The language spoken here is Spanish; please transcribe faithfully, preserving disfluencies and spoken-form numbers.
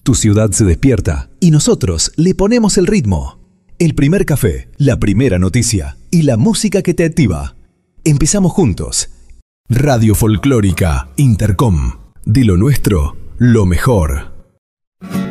Tu ciudad se despierta y nosotros le ponemos el ritmo. El primer café, la primera noticia y la música que te activa. Empezamos juntos. Radio Folclórica Intercom. De lo nuestro, lo mejor.